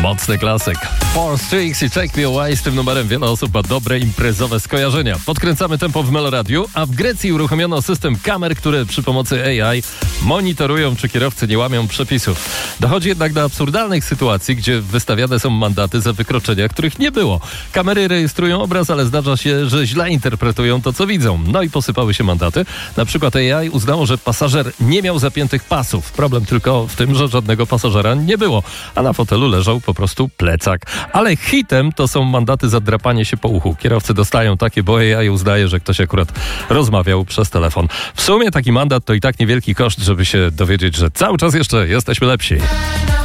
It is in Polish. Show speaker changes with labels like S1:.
S1: Mocny klasyk. Four Strings i Take Me Away. Z tym numerem wiele osób ma dobre imprezowe skojarzenia. Podkręcamy tempo w Meloradiu, a w Grecji uruchomiono system kamer, które przy pomocy AI monitorują, czy kierowcy nie łamią przepisów. Dochodzi jednak do absurdalnych sytuacji, gdzie wystawiane są mandaty za wykroczenia, których nie było. Kamery rejestrują obraz, ale zdarza się, że źle interpretują to, co widzą. No i posypały się mandaty. Na przykład AI uznało, że pasażer nie miał zapiętych pasów. Problem tylko w tym, że żadnego pasażera nie było, a na fotelu leżał po prostu plecak. Ale hitem to są mandaty za drapanie się po uchu. Kierowcy dostają takie, bo AI uznaje, że ktoś akurat rozmawiał przez telefon. W sumie taki mandat to i tak niewielki koszt, żeby się dowiedzieć, że cały czas jeszcze jesteśmy lepsi.